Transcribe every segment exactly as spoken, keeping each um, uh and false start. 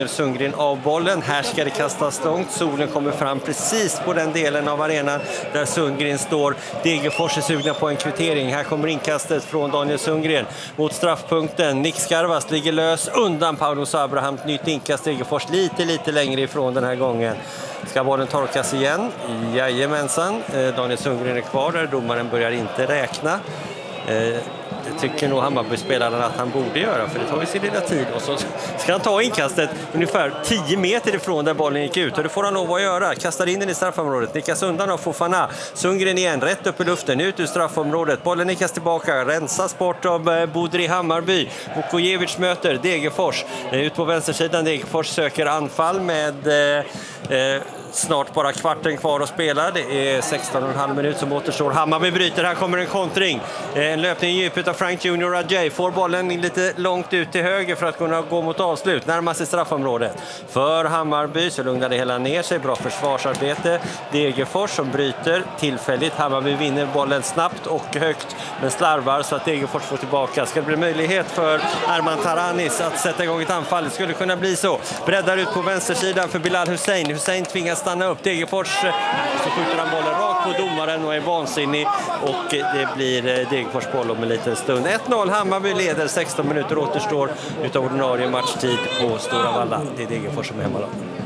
Sundgren av bollen. Här ska det kastas långt. Solen kommer fram precis på den delen av arenan där Sundgren står. Degerfors är sugna på en kvittering. Här kommer inkastet från Daniel Sundgren mot straffpunkten. Nick Skarvas ligger lös undan Paulus Abraham. Nytt inkast. Degerfors lite, lite längre ifrån den här gången. Ska bollen torkas igen? Jajamensan. Daniel Sundgren är kvar där. Domaren börjar inte räkna. Det tycker nog Hammarby-spelaren att han borde göra, för det tar ju sin lilla tid. Och så ska han ta inkastet ungefär tio meter ifrån där bollen gick ut. Och det får han lov att göra. Kastar in den i straffområdet. Nickas undan av Fofana. Sundgren igen, rätt upp i luften, ut ur straffområdet. Bollen nickas tillbaka, rensas bort av Bodri Hammarby. Vukojevic möter Degerfors. Ut på vänstersidan, Degerfors söker anfall med... Eh, snart bara kvarten kvar att spela. Det är sexton och en halv minut som återstår. Hammarby bryter, här kommer en kontring. En löpning i djupet av Frank Junior Ajay. Får bollen lite långt ut till höger för att kunna gå mot avslut. Närmast sig straffområdet. För Hammarby så lugnar det hela ner sig. Bra försvarsarbete. Degerfors som bryter tillfälligt. Hammarby vinner bollen snabbt och högt, men slarvar så att Degerfors får tillbaka. Ska det bli möjlighet för Arman Taranis att sätta igång ett anfall? Det skulle kunna bli så. Breddar ut på vänstersidan för Bilal Hussein. Hussein tvingas stanna upp. Degerfors så skjuter han bollen rakt på domaren och är vansinnig, och det blir Degerfors boll om en liten stund. ett noll, Hammarby leder, sexton minuter återstår utav ordinarie matchtid på Stora Valla. Det är Degerfors som är hemma då.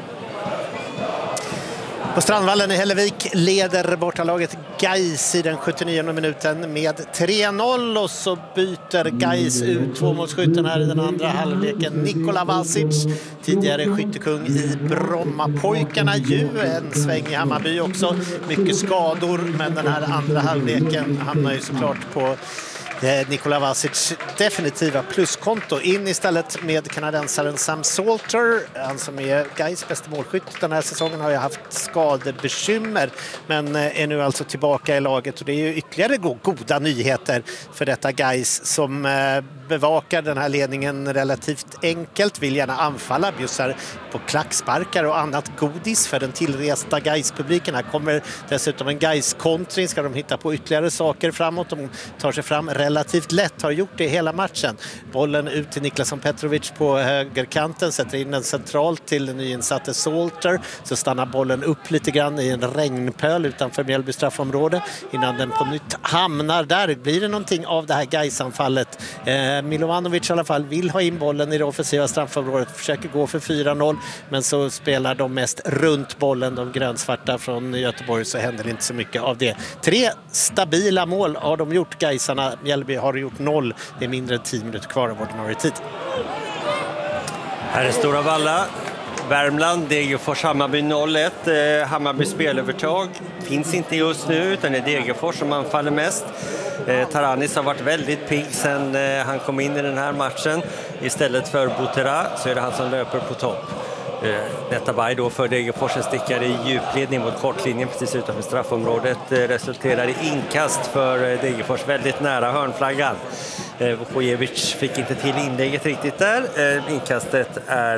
På Strandvallen i Hällevik leder bortalaget Gais i den sjuttionionde minuten med tre noll, och så byter Gais ut tvåmålsskytten här i den andra halvleken. Nikola Vasic, tidigare skyttekung i Brommapojkarna, ju en sväng i Hammarby också. Mycket skador, men den här andra halvleken hamnar ju såklart på Nikola Vasic definitiva pluskonto. In istället med kanadensaren Sam Salter. Han som är Gais bästa målskytt den här säsongen har ju haft skadebekymmer, men är nu alltså tillbaka i laget, och det är ju ytterligare goda nyheter för detta Gais som bevakar den här ledningen relativt enkelt, vill gärna anfalla, bjussar på klacksparkar och annat godis för den tillresta Gais-publiken. Här kommer dessutom en Gais-kontring, ska de hitta på ytterligare saker framåt. De tar sig fram relativt lätt, har gjort det hela matchen. Bollen ut till Niklason Petrovic på högerkanten, sätter in den centralt till den nyinsatte Salter, så stannar bollen upp lite grann i en regnpöl utanför Mjällby straffområde innan den på nytt hamnar där. Blir det någonting av det här Gais-anfallet? Eh, Milovanovic i alla fall vill ha in bollen i det offensiva straffområdet, försöker gå för fyra noll, men så spelar de mest runt bollen, de grönsvarta från Göteborg, så händer det inte så mycket av det. Tre stabila mål har de gjort, Gaisarna. Mjällby har gjort noll. Det är mindre än tio minuter kvar av ordinarie tid. Här är Stora Valla. Värmland, Degerfors, Hammarby noll ett. Eh, Hammarby spelövertag finns inte just nu, utan det är Degerfors som anfaller mest. Eh, Taranis har varit väldigt pigg sen eh, han kom in i den här matchen. Istället för Butera så är det han som löper på topp. Netabay då för Degerfors, en stickare i djupledning mot kortlinjen precis utanför straffområdet, resulterar i inkast för Degerfors väldigt nära hörnflaggan. Vukojevic fick inte till inlägget riktigt där. Inkastet är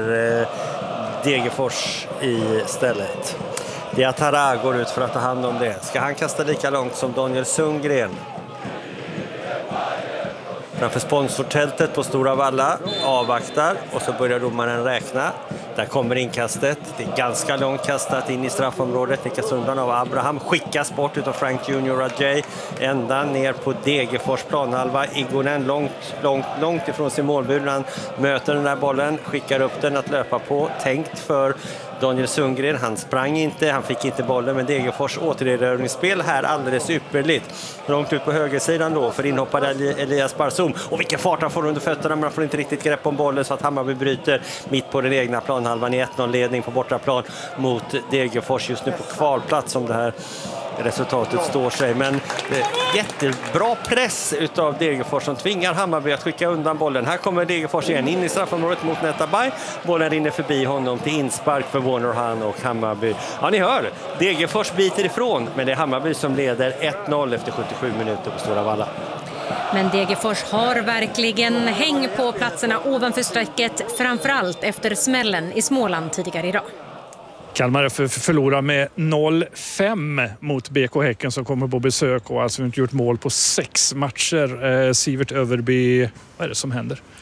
Degerfors i stället. Diatara går ut för att ta hand om det. Ska han kasta lika långt som Daniel Sundgren? Framför sponsortältet på Stora Valla, avvaktar, och så börjar domaren räkna. Där kommer inkastet. Det är ganska långt kastat in i straffområdet. Nickas undan av Abraham. Skickas bort utav Frank Junior Ajay. Ända ner på Degerfors planhalva. Igonen långt, långt, långt ifrån sin målbur. Han möter den där bollen. Skickar upp den att löpa på. Tänkt för Daniel Sundgren. Han sprang inte. Han fick inte bollen. Men Degerfors återerövringsspel här alldeles ypperligt. Långt ut på högersidan då för inhoppade Elias Barzum. Och vilken fart han får under fötterna. Men han får inte riktigt grepp om bollen, så att Hammarby bryter mitt på den egna planhalvan i ett noll ledning på bortaplan mot Degerfors. Just nu på kvalplats som det här resultatet står sig. Men eh, jättebra press utav Degerfors som tvingar Hammarby att skicka undan bollen. Här kommer Degerfors igen in i straffområdet mot Netabay. Bollen rinner förbi honom till inspark för Warner Han och Hammarby. Ja, ni hör, Degerfors biter ifrån, men det är Hammarby som leder ett noll efter sjuttiosju minuter på Stora Valla. Men Degerfors har verkligen häng på platserna ovanför strecket, framförallt efter smällen i Småland tidigare idag. Kalmar F F förlorar med noll fem mot B K Häcken som kommer på besök och alltså inte gjort mål på sex matcher. Eh, Sivert Överby, vad är det som händer?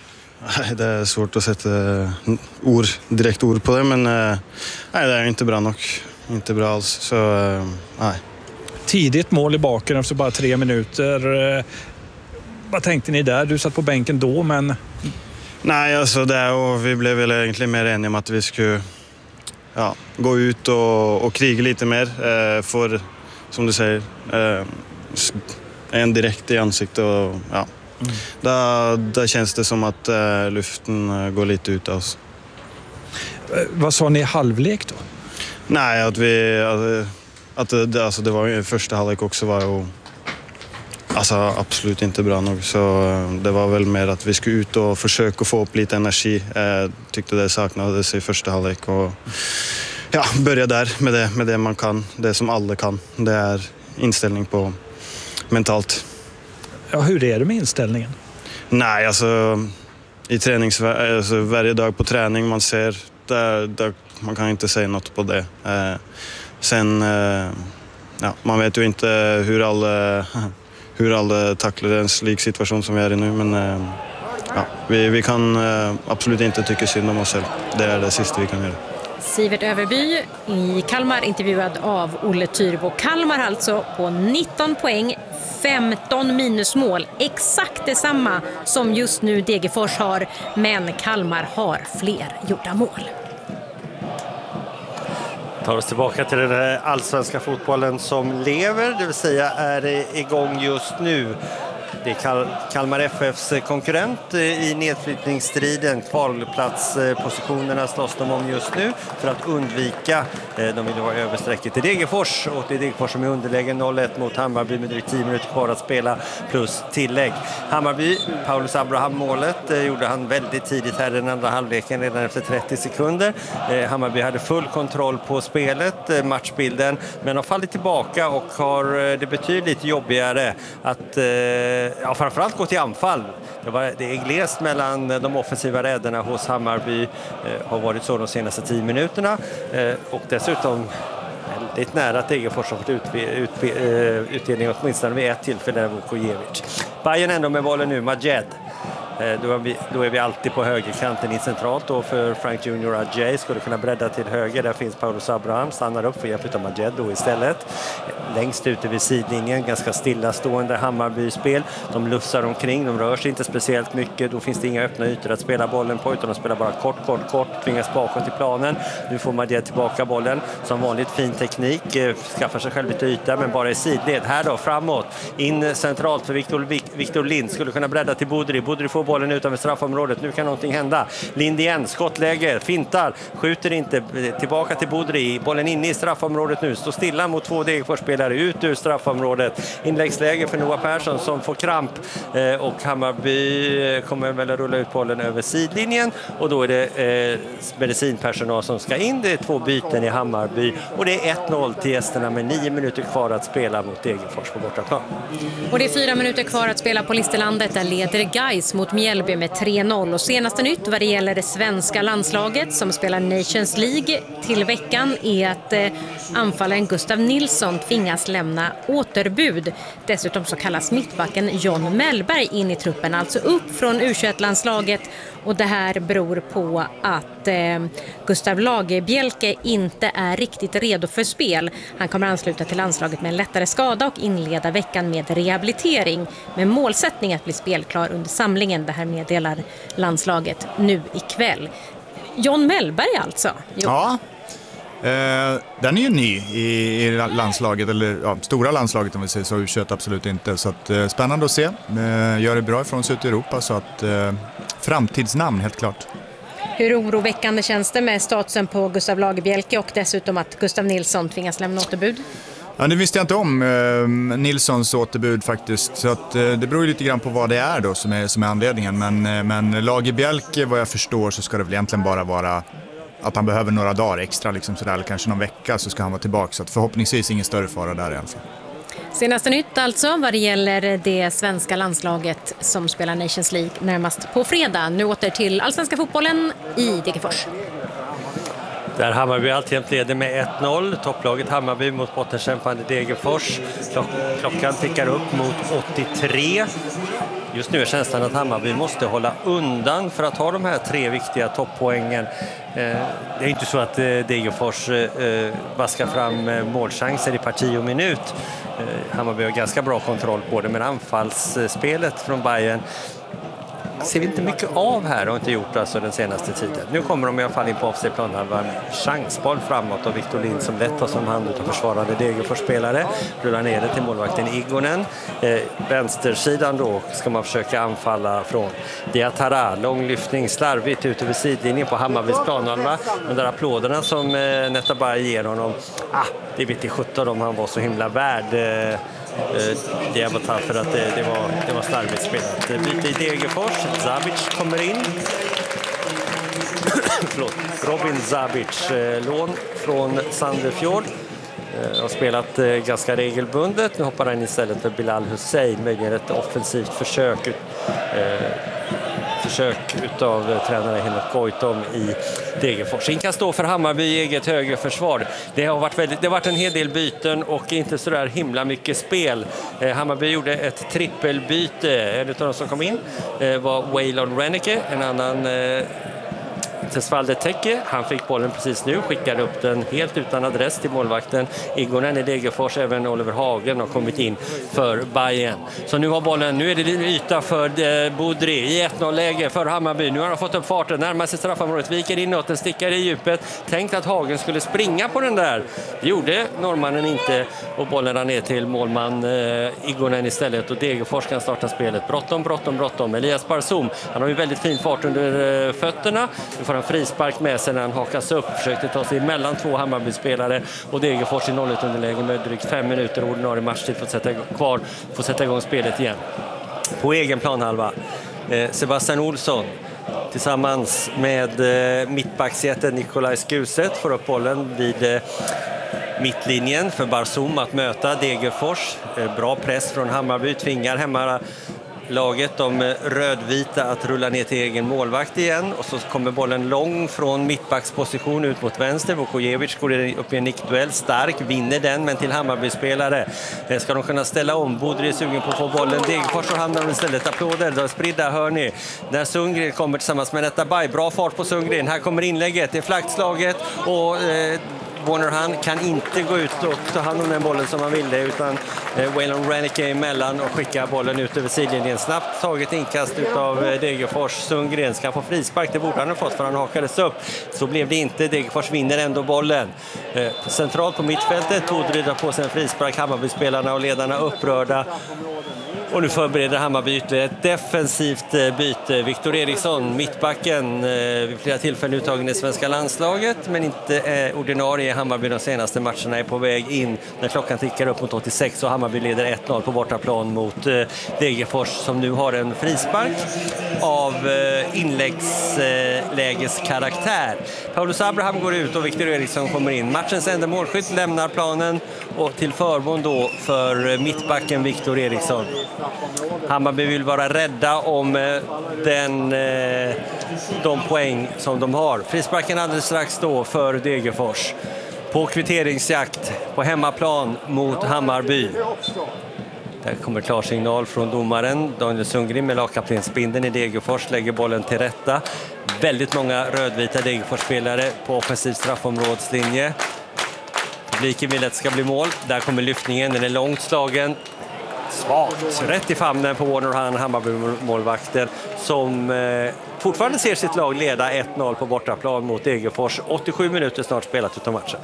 Det är svårt att sätta ord, direkt ord på det, men nej, det är inte bra nog. Inte bra alls, så nej. Tidigt mål i baken efter bara tre minuter. Vad tänkte ni där? Du satt på bänken då, men... Nej, alltså det och vi blev väl egentligen mer eniga om att vi skulle ja, gå ut och, och kriga lite mer. Eh, för, som du säger, eh, en direkt i ansiktet och ja. Mm. Där, där känns det som att eh, luften går lite ut av oss. Vad sa ni i halvlek då? Nej, att vi... Att, att det, alltså det var första halvlek också var ju alltså absolut inte bra nog, så det var väl mer att vi skulle ut och försöka få upp lite energi. Jag tyckte det saknades i första halvlek och ja, börja där med det, med det man kan, det som alla kan. Det är inställning på mentalt. Ja, hur är det med inställningen? Nej, alltså i tränings, alltså, varje dag på träning man ser, där, där, man kan inte säga något på det. Eh, sen, eh, ja, man vet ju inte hur alla, hur alla tacklar en slik situation som vi är i nu, men eh, ja, vi, vi kan eh, absolut inte tycka synd om oss själv. Det är det sista vi kan göra. Sivert Överby i Kalmar, intervjuad av Olle Tyrbo. Kalmar alltså på nitton poäng, femton minusmål. Exakt detsamma som just nu Degerfors har, men Kalmar har fler gjorda mål. Tar oss tillbaka till den här allsvenska fotbollen som lever, det vill säga är igång just nu. Det är Kal- Kalmar F F:s konkurrent i nedflyttningsstriden. Kvalplatspositionerna slåss de om just nu för att undvika. De vill vara översträcket till Degerfors, och det är Degerfors som är underläge noll ett mot Hammarby med drygt tio minuter kvar att spela plus tillägg. Hammarby, Paulus Abraham målet gjorde han väldigt tidigt här i den andra halvleken, redan efter trettio sekunder. Hammarby hade full kontroll på spelet, matchbilden, men har fallit tillbaka och har det betydligt jobbigare att ja, framförallt gå till anfall. Det, var, det är glest mellan de offensiva räderna hos Hammarby, eh, har varit så de senaste tio minuterna. Eh, och dessutom väldigt nära att Degerfors har fått ut, ut, ut, utdelning åtminstone vid ett tillfälle av Vukojevic. Bayern ändå med bollen nu, Majed. Då är, vi, då är vi alltid på högerkanten i centralt, och för Frank Junior Ajay skulle kunna bredda till höger. Där finns Paulus Abraham, stannar upp för hjälp av Majed då istället. Längst ute vid sidlinjen, ganska stillastående Hammarby-spel. De lussar omkring, de rör sig inte speciellt mycket. Då finns det inga öppna ytor att spela bollen på, utan de spelar bara kort, kort, kort. Tvingas bakåt till planen. Nu får Majed tillbaka bollen. Som vanligt fin teknik, skaffar sig själv lite yta, men bara i sidled. Här då, framåt. In centralt för Victor, Victor Lind. Skulle kunna bredda till Bodri. Bodri får bollen utanför straffområdet. Nu kan någonting hända. Lind igen, skottläge, fintar, skjuter inte, tillbaka till Bodri. Bollen inne i straffområdet nu. Står stilla mot två Degerfors-spelare ut ur straffområdet. Inläggsläge för Noah Persson som får kramp, eh, och Hammarby kommer väl att rulla ut bollen över sidlinjen, och då är det eh, medicinpersonal som ska in. Det är två byten i Hammarby, och det är ett noll till gästerna med nio minuter kvar att spela mot Degerfors på bortaplan. Och det är fyra minuter kvar att spela på Listerlandet. Där leder Gais mot Mjällby med tre noll. Och senaste nytt vad det gäller det svenska landslaget som spelar Nations League till veckan är att eh, anfallaren Gustav Nilsson tvingas lämna återbud. Dessutom så kallas mittbacken John Mellberg in i truppen, alltså upp från U tjugoett-landslaget. Och det här beror på att eh, Gustav Lagerbielke inte är riktigt redo för spel. Han kommer ansluta till landslaget med en lättare skada och inleda veckan med rehabilitering. Med målsättning att bli spelklar under samlingen. Det här meddelar landslaget nu ikväll. John Mellberg alltså. Jo. Ja. Eh, den är ju ny i, i landslaget, eller ja, stora landslaget om vi säger så, U tjugoett absolut inte. Så att, eh, spännande att se. Eh, gör det bra ifrån sig ut i Europa, så att eh, framtidsnamn helt klart. Hur oroväckande känns det med statusen på Gustav Lagerbielke och dessutom att Gustav Nilsson tvingas lämna återbud? Ja, det visste jag inte om, eh, Nilssons återbud faktiskt. Så att, eh, det beror ju lite grann på vad det är då som är, som är anledningen. Men, eh, men Lagerbielke, vad jag förstår, så ska det väl egentligen bara vara att han behöver några dagar extra, liksom sådär, eller kanske någon vecka, så ska han vara tillbaka. Så att förhoppningsvis ingen större fara där i alla fall. Senaste nytt alltså vad det gäller det svenska landslaget som spelar Nations League närmast på fredag. Nu åter till allsvenska fotbollen i Degerfors. Där Hammarby alltjämt leder med ett noll. Topplaget Hammarby mot bottenkämpande Degerfors. Klock- klockan tickar upp mot åttiotre. just nu är känslan att Hammarby måste hålla undan för att ha de här tre viktiga topppoängen. Det är inte så att Degerfors vaskar fram målchanser i parti och minut. Hammarby har ganska bra kontroll på det, men anfallsspelet från Bayern ser vi inte mycket av här och inte gjort alltså den senaste tiden. Nu kommer de i alla fall in på offside-plan. Det var en chansboll framåt och Victor Lind som lätt tar som hand utav försvarade Degerfors-spelare. Rullar ner det till målvakten Igonen. Eh, vänstersidan då ska man försöka anfalla från Diatara. Lång lyftning, slarvigt ut över sidlinjen på Hammarbys planhalva. De där applåderna som eh, Netabay ger honom. Ah, det vet i sjutton om han var så himla värd. Eh, Det är bara för att det, det var det var slarvigt spelat. Byte i Degerfors. Zabic kommer in. Förlåt. Robin Zabic, lån från Sandefjord. Har spelat ganska regelbundet. Nu hoppar han istället för Bilal Hussein. Möjligen ett offensivt försök försök utav tränare Henrik Goitom i Degerfors. In kan stå för Hammarby i eget högerförsvar. Det har varit väldigt, det har varit en hel del byten och inte så där himla mycket spel. Eh, Hammarby gjorde ett trippelbyte. En av de som kom in eh, var Waylon Rennicke, en annan eh, Tesvalde Teke. Han fick bollen precis nu, skickade upp den helt utan adress till målvakten Igonen i Degerfors. Även Oliver Hagen har kommit in för Bayern. Så nu har bollen, nu är det yta för eh, Bodri i ett noll-läge för Hammarby. Nu har han fått upp farten, närmar sig straffområdet, viker inåt, den stickar i djupet. Tänkt att Hagen skulle springa på den där. Det gjorde norrmannen inte och bollen rann ner till målman eh, Igonen istället och Degerfors kan starta spelet. Bråttom, bråttom, bråttom. Elias Barsum, han har ju väldigt fin fart under eh, fötterna. Nu får han frispark med sig när han hakas upp. Försökte ta sig mellan två Hammarby-spelare och Degerfors i noll ett underläge med drygt fem minuter ordinarie matchtid för att sätta kvar, få sätta igång spelet igen. På egen planhalva. Eh, Sebastian Olsson tillsammans med eh, mittbacksjätten Nikolaj Skuset får upp bollen vid eh, mittlinjen för Barsum att möta Degerfors. Eh, bra press från Hammarby, tvingar hemma laget, de rödvita, att rulla ner till egen målvakt igen och så kommer bollen lång från mittbacksposition ut mot vänster. Vukojevic går upp i en nickduell, stark, vinner den, men till Hammarby-spelare ska de kunna ställa om. Bodri är sugen på att få bollen. Degerfors och hamnar istället applåder. Då spridda hör ni. När Sundgren kommer tillsammans med Netabay. Bra fart på Sundgren. Här kommer inlägget. Det är flaggslaget och eh, Warner han kan inte gå ut och ta hand om den bollen som han ville, utan eh, Waylon Rennicke emellan och skicka bollen ut över sidlinjen. Snabbt taget inkast utav eh, Degerfors. Sundgren ska få frispark, det borde han ha fått för han hakades upp. Så blev det inte, Degerfors vinner ändå bollen. Eh, centralt på mittfältet, Todry drar på sig en frispark, Hammarby-spelarna och ledarna upprörda. Och nu förbereder Hammarby ett defensivt byte. Victor Eriksson, mittbacken, vid flera tillfällen uttagen i svenska landslaget, men inte eh, ordinarie i Hammarby de senaste matcherna, är på väg in när klockan tickar upp mot åttiosex och Hammarby leder ett noll på bortaplan mot eh, Degerfors som nu har en frispark av eh, inläggslägeskaraktär. Paulus Abraham går ut och Victor Eriksson kommer in. Matchens enda målskytt lämnar planen och till förmån då för mittbacken Victor Eriksson. Hammarby vill vara rädda om den, de poäng som de har. Frisparken alldeles strax då för Degerfors. På kvitteringsjakt på hemmaplan mot Hammarby. Där kommer klarsignal från domaren. Daniel Sundgren med lagkaptensbindeln i Degerfors lägger bollen till rätta. Väldigt många rödvita Degerfors-spelare på offensiv straffområdslinje. Publiken vill att det ska bli mål. Där kommer lyftningen, den är långt slagen. Svagt, rätt i famnen på Warner Han, Hammarby-målvakten som eh, fortfarande ser sitt lag leda ett noll på bortaplan mot Degerfors. åttiosju minuter snart spelat utav matchen.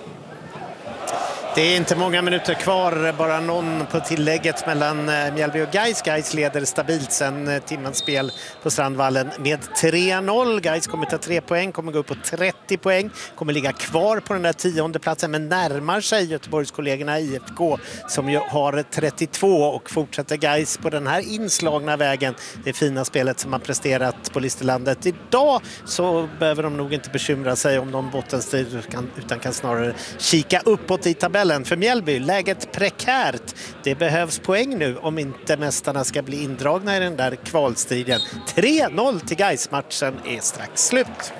Det är inte många minuter kvar, bara någon på tillägget mellan Mjällby och Gais. Gais leder stabilt sen timmens spel på Strandvallen med tre noll. Gais kommer ta tre poäng, kommer gå upp på trettio poäng, kommer ligga kvar på den där tionde platsen, men närmar sig Göteborgskollegorna I F K som ju har trettiotvå och fortsätter Gais på den här inslagna vägen. Det fina spelet som har presterat på Listerlandet idag, så behöver de nog inte bekymra sig om de bottenstrid utan kan snarare kika uppåt i tabellen. För Mjällby, läget prekärt. Det behövs poäng nu om inte mästarna ska bli indragna i den där kvalstriden. tre noll till Gais, matchen är strax slut.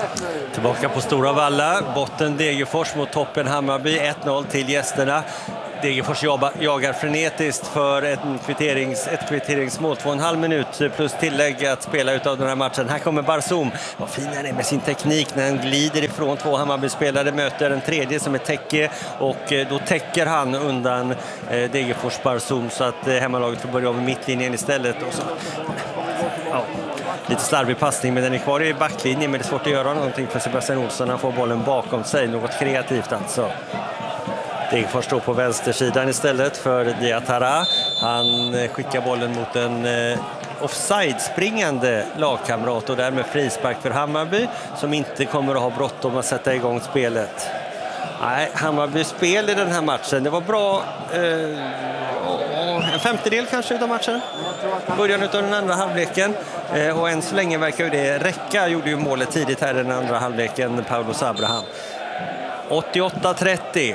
Tillbaka på Stora Valla, botten Degerfors mot toppen Hammarby, ett noll till gästerna. Degerfors jagar frenetiskt för ett, kvitterings, ett kvitteringsmål. Två och en halv minut plus tillägg att spela ut av den här matchen. Här kommer Barzoum. Vad fin han är med sin teknik när han glider ifrån två Hammarby-spelare. Möter en tredje som är Täcke. Och då täcker han undan Degerfors Barzoum så att hemmalaget får börja av mittlinjen istället. Och så, ja, lite slarvig passning, men den är kvar i backlinjen. Men det är svårt att göra någonting för Sebastian Olsson. Han får bollen bakom sig. Något kreativt alltså. Degerfors står på vänstersidan istället för Diatara. Han skickar bollen mot en eh, offside-springande lagkamrat och därmed frispark för Hammarby som inte kommer att ha bråttom att sätta igång spelet. Nej, Hammarby spel i den här matchen. Det var bra, eh, en femtedel kanske utav matchen. Början utav den andra halvleken. Eh, och än så länge verkar ju det räcka. Gjorde ju målet tidigt här i den andra halvleken, Paulos Abraham. åttioåtta trettio.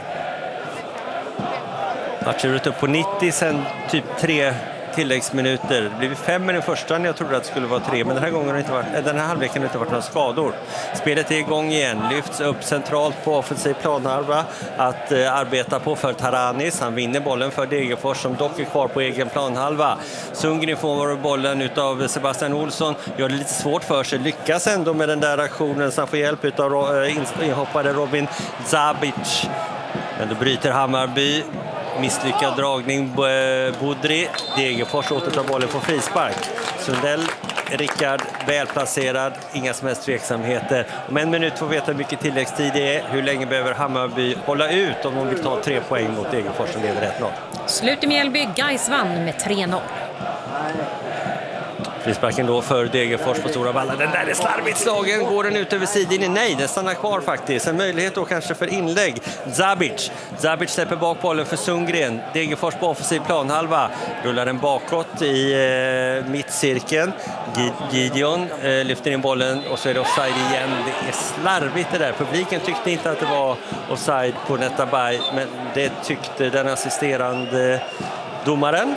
Matchen ut upp på nittio, sen typ tre tilläggsminuter. Det blev fem i den första när jag trodde att det skulle vara tre, men den här gången har det inte varit, den här halvleken har det inte varit några skador. Spelet är igång igen, lyfts upp centralt på offensiv planhalva att eh, arbeta på för Taranis. Han vinner bollen för Degerfors som dock är kvar på egen planhalva. Sundgren får bollen utav Sebastian Olsson, gör det lite svårt för sig, lyckas ändå med den där aktionen så han får hjälp utav eh, inhoppade Robin Zabic. Men då bryter Hammarby. Misslyckad dragning, Budri. Degerfors återtar bollen på frispark. Sundell, Rickard, välplacerad. Inga som helst tveksamheter. Om en minut får vi veta hur mycket tilläggstid det är. Hur länge behöver Hammarby hålla ut om de vill ta tre poäng mot Degerfors som leder ett noll. Slut i Mjällby, Gais vann med tre noll. Frisparken då för Degerfors på Stora Valla. Den där är slarvigt slagen. Går den ut över sidlinjen? Nej, den stannar kvar faktiskt. En möjlighet då kanske för inlägg. Zabic. Zabic släpper bak bollen för Sundgren. Degerfors på offensiv planhalva. Rullar den bakåt i eh, mittcirkeln. Gideon eh, lyfter in bollen och så är det offside igen. Det är slarvigt det där. Publiken tyckte inte att det var offside på Netabay, men det tyckte den assisterande domaren.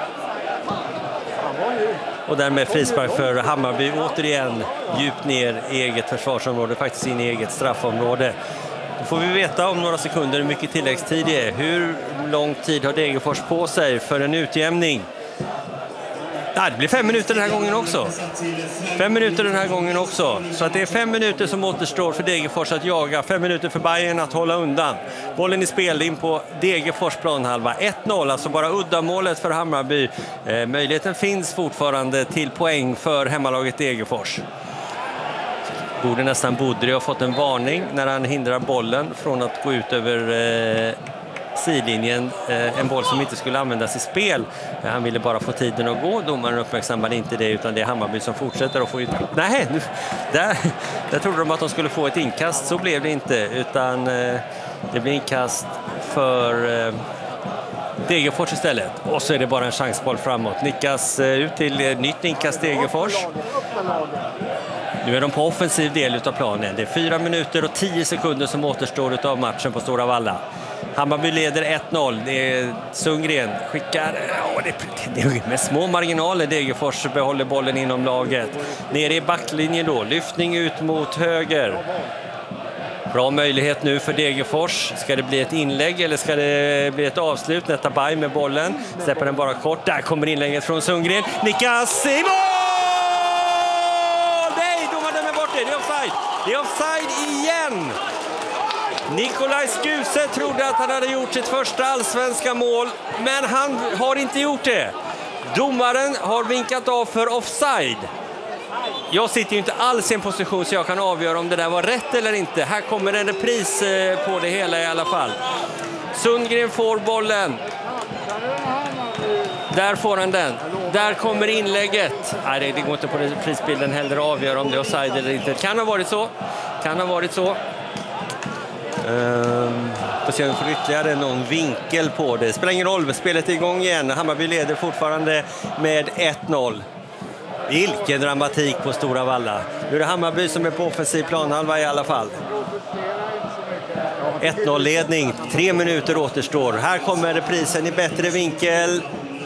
Och därmed frispark för Hammarby återigen djupt ner i eget försvarsområde, faktiskt in i eget straffområde. Då får vi veta om några sekunder hur mycket tilläggstid det är. Hur lång tid har Degerfors på sig för en utjämning? Ja, det blir fem minuter den här gången också. Fem minuter den här gången också. Så att det är fem minuter som återstår för Degerfors att jaga. Fem minuter för Bayern att hålla undan. Bollen i spel in på Degerfors planhalva. ett noll, alltså bara uddamålet för Hammarby. Eh, möjligheten finns fortfarande till poäng för hemmalaget Degerfors. Borde nästan Budri ha fått en varning när han hindrar bollen från att gå ut över eh, sidlinjen. Eh, en boll som inte skulle användas i spel. Eh, han ville bara få tiden att gå. Domaren uppmärksammade inte det, utan det är Hammarby som fortsätter att få ut. Nej, nu, där, där trodde de att de skulle få ett inkast. Så blev det inte, utan eh, det blir inkast för eh, Degerfors istället. Och så är det bara en chansboll framåt. Nickas eh, ut till eh, nytt inkast Degerfors. Nu är de på offensiv del av planen. Det är fyra minuter och tio sekunder som återstår av matchen på Stora Valla. Hammarby leder ett noll. Det är Sundgren skickar. Ja, det, det är med små marginaler. Degerfors behåller bollen inom laget. Nere i backlinjen då. Lyftning ut mot höger. Bra möjlighet nu för Degerfors. Ska det bli ett inlägg eller ska det bli ett avslut? Netabay med bollen. Släpper den bara kort. Där kommer inlägget från Sundgren. Nickas i mål! Det är offside. Det är offside igen. Nikolaj Skuse trodde att han hade gjort sitt första allsvenska mål, men han har inte gjort det. Domaren har vinkat av för offside. Jag sitter ju inte alls i en position så jag kan avgöra om det där var rätt eller inte. Här kommer en repris på det hela i alla fall. Sundgren får bollen. Där får han den. Där kommer inlägget. Nej, det går inte på prisbilden heller att avgöra om det är offside eller inte. Kan ha varit så. Kan ha varit så. Um, får se om vi får ytterligare någon vinkel på det. Spelar ingen roll. Spelet är igång igen. Hammarby leder fortfarande med ett noll. Vilken dramatik på Stora Valla. Nu är det Hammarby som är på offensiv planhalva i alla fall. ett noll-ledning. Tre minuter återstår. Här kommer reprisen i bättre vinkel.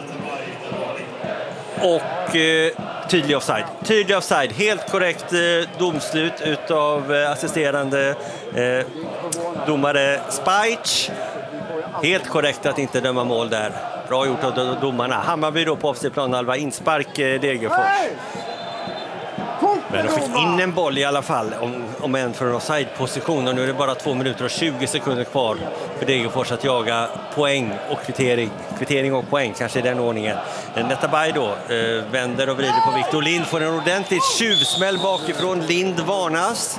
Och eh, tydlig offside. Tydlig offside. Helt korrekt eh, domslut utav eh, assisterande eh, domare Spajc. Helt korrekt att inte döma mål där. Bra gjort av domarna. Hammarby då på offensiv planhalva, inspark Degerfors. Men de fick in en boll i alla fall, om, om en från offside-position. Och nu är det bara två minuter och tjugo sekunder kvar för Degerfors att jaga poäng och kvittering. Kvittering och poäng, kanske i den ordningen. Netabay då eh, vänder och vrider på Victor Lind. Får en ordentlig tjuvsmäll bakifrån. Lind varnas.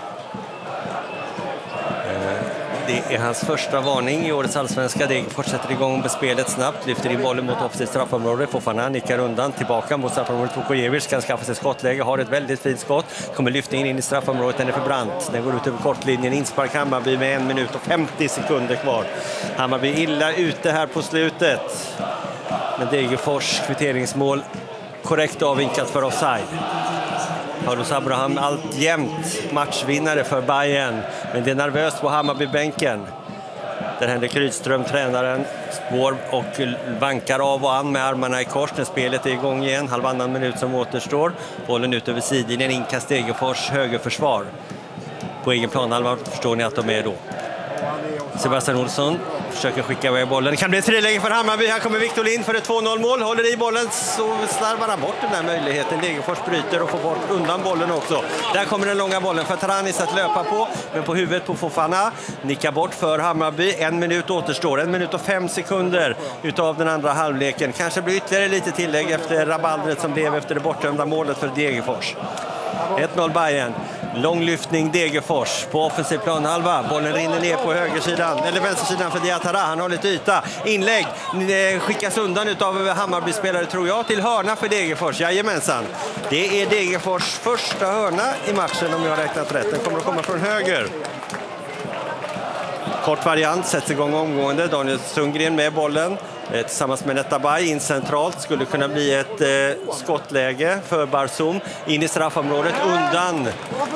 Det är hans första varning i årets allsvenska. Degerfors sätter igång med spelet snabbt, lyfter in bollen mot offensivt straffområde. Fofana nickar undan, tillbaka mot straffområdet. Vukojevic kan skaffa sig skottläge, har ett väldigt fint skott. Kommer lyftningen in i straffområdet, den är för brant. Den går ut över kortlinjen, inspark Hammarby med en minut och femtio sekunder kvar. Hammarby illa ute här på slutet. Men Degerfors kvitteringsmål korrekt avvinkat för offside. Paulus Abraham alltjämt matchvinnare för Bayern, men det är nervöst på Hammarby-bänken. Där Henrik Rydström, tränaren, spår och vankar av och an med armarna i kors när spelet är igång igen. Halvannan minut som återstår. Bollen ut över sidlinjen, inkast Degerfors högerförsvar. På egen planhalva förstår ni att de är då. Sebastian Olsson försöker skicka iväg bollen. Det kan bli ett friläge för Hammarby. Här kommer Victor Lind för ett två noll mål. Håller i bollen så slarvar han bort den här möjligheten. Degerfors bryter och får bort undan bollen också. Där kommer den långa bollen för Taranis att löpa på. Men på huvudet på Fofana. Nickar bort för Hammarby. En minut återstår. En minut och fem sekunder utav den andra halvleken. Kanske blir ytterligare lite tillägg efter rabaldret som blev efter det bortdömda målet för Degerfors. ett noll Bayern. Lång lyftning Degerfors på offensiv planhalva. Bollen rinner ner på högersidan, eller vänstersidan för Diatara. Han har lite yta. Inlägg skickas undan utav Hammarby-spelare tror jag till hörna för Degerfors. Jajamensan. Det är Degerfors första hörna i matchen om jag har räknat rätt. Den kommer att komma från höger. Kort variant, sätts igång omgående. Daniel Sundgren med bollen. Tillsammans med Netabay in centralt skulle kunna bli ett eh, skottläge för Barsum in i straffområdet undan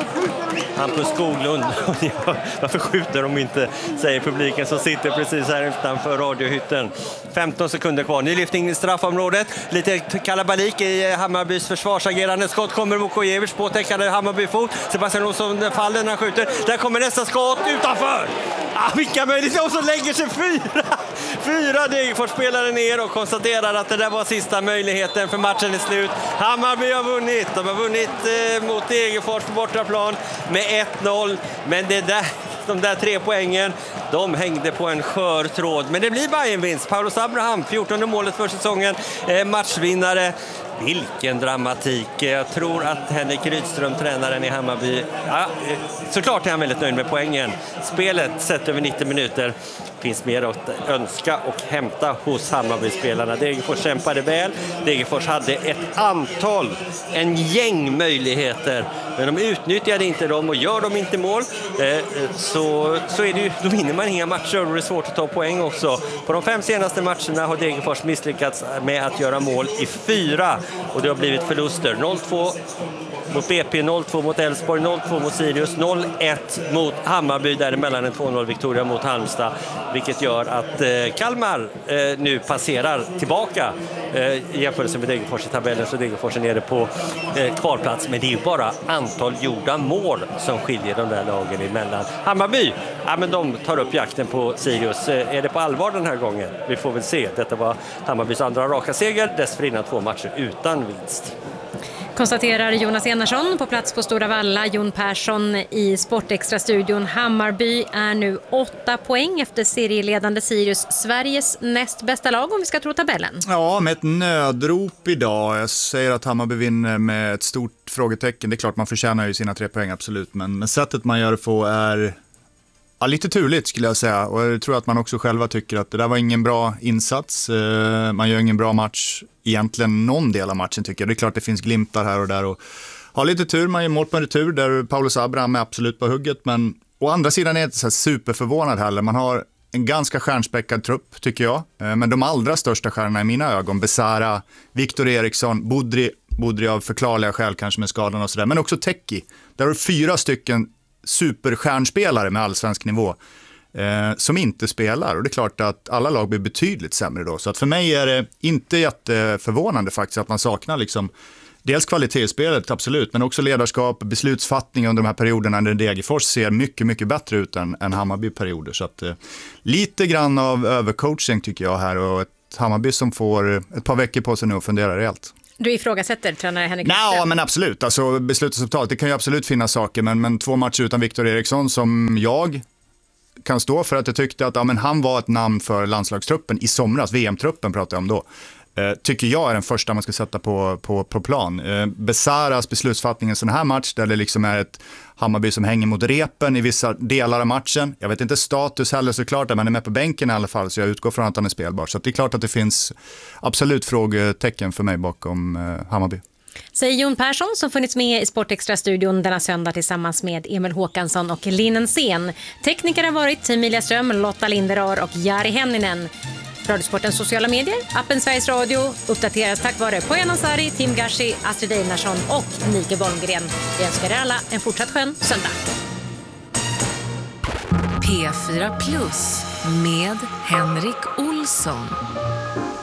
Hampus Skoglund. Varför skjuter de inte, säger publiken som sitter precis här utanför radiohytten. femton sekunder kvar, ny lyftning i straffområdet, lite kalabalik i Hammarbys försvarsagerande. Skott kommer Vukojevic på täckande Hammarby-fot. Sebastian Olsson faller när han skjuter. Där kommer nästa skott utanför. Ah, vilka möjligheter, och så lägger sig fyra fyra Degerfors-spelare ner och konstaterar att det där var sista möjligheten för matchen är slut. Hammarby har vunnit, de har vunnit eh, mot Degerfors på bortaplan med ett noll, men det där, de där tre poängen, de hängde på en skör tråd. Men det blir Bayern-vinst. Paulus Abraham, fjortonde målet för säsongen, eh, matchvinnare. Vilken dramatik. Jag tror att Henrik Rydström, tränaren i Hammarby, ja, såklart är han väldigt nöjd med poängen. Spelet sett över nittio minuter finns mer att önska och hämta hos Hammarby-spelarna. Degerfors kämpade väl. Degerfors hade ett antal, en gäng möjligheter, men de utnyttjade inte dem, och gör de inte mål så, så är det ju, då vinner man inga matcher och det är svårt att ta poäng också. På de fem senaste matcherna har Degerfors misslyckats med att göra mål i fyra, och det har blivit förluster. noll två mot B P, noll två mot Elfsborg, noll två mot Sirius, noll ett mot Hammarby, däremellan en två noll Victoria mot Halmstad, vilket gör att eh, Kalmar eh, nu passerar tillbaka eh, i jämförelse med Degerfors i tabellen, så Degerfors är nere på eh, kvalplats, men det är ju bara antal gjorda mål som skiljer de där lagen emellan. Hammarby, ja, men de tar upp jakten på Sirius. Eh, är det på allvar den här gången? Vi får väl se. Detta var Hammarbys andra raka seger, dessförinnan två matcher utan vinst. Konstaterar Jonas Enarsson på plats på Stora Valla. Jon Persson i Sportextra-studion. Hammarby är nu åtta poäng efter serieledande Sirius, Sveriges näst bästa lag om vi ska tro tabellen. Ja, med ett nödrop idag. Jag säger att Hammarby vinner med ett stort frågetecken. Det är klart man förtjänar ju sina tre poäng, absolut. Men, men sättet man gör det på är ja, lite turligt skulle jag säga. Och jag tror att man också själva tycker att det där var ingen bra insats. Man gör ingen bra match egentligen någon del av matchen, tycker jag. Det är klart det finns glimtar här och där och har lite tur, man gör mål på en retur där Paulus Abraham är absolut på hugget, men å andra sidan är det inte så här superförvånad heller. Man har en ganska stjärnspäckad trupp, tycker jag, men de allra största stjärnorna i mina ögon, Besara, Viktor Eriksson, Budri, Budri av förklarliga skäl kanske med skadan och sådär, men också Teki. Där har fyra stycken superstjärnspelare med allsvensk nivå Eh, som inte spelar, och det är klart att alla lag blir betydligt sämre då, så att för mig är det inte jätteförvånande faktiskt att man saknar liksom dels kvalitetsspelet, absolut, men också ledarskap, beslutsfattning under de här perioderna när Degerfors ser mycket, mycket bättre ut än, än Hammarby-perioder. Så att, eh, lite grann av övercoaching tycker jag här, och ett Hammarby som får ett par veckor på sig nu och fundera rejält. Du ifrågasätter tränare Henrik Ja, Lundström? men absolut. Alltså, beslutsresultat, det kan ju absolut finnas saker, men, men två matcher utan Victor Eriksson som jag kan stå för att jag tyckte att ja, men han var ett namn för landslagstruppen i somras, V M-truppen pratar jag om då. Eh, tycker jag är den första man ska sätta på, på, på plan. Eh, Besaras beslutsfattning i en sån här match där det liksom är ett Hammarby som hänger mot repen i vissa delar av matchen. Jag vet inte status heller såklart, men han är med på bänken i alla fall, så jag utgår från att han är spelbar. Så det är klart att det finns absolut frågetecken för mig bakom eh, Hammarby. Säger Jon Persson som funnits med i Sportextra-studion denna söndag tillsammans med Emil Håkansson och Linnen Sen. Tekniker har varit Emilia Ström, Lotta Linderar och Jari Henninen. Radiosportens sociala medier, appen Sveriges Radio uppdateras tack vare Poyan Ansari, Tim Gashi, Astrid Einarsson och Nike Bolmgren. Vi önskar er alla en fortsatt skön söndag. P fyra Plus med Henrik Olsson.